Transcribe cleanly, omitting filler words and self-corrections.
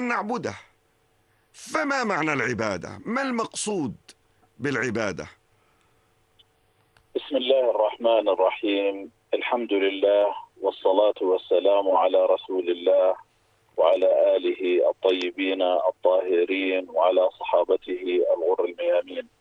نعبده. فما معنى العبادة؟ ما المقصود بالعبادة؟ بسم الله الرحمن الرحيم. الحمد لله والصلاة والسلام على رسول الله وعلى آله الطيبين الطاهرين وعلى صحابته الغر الميامين.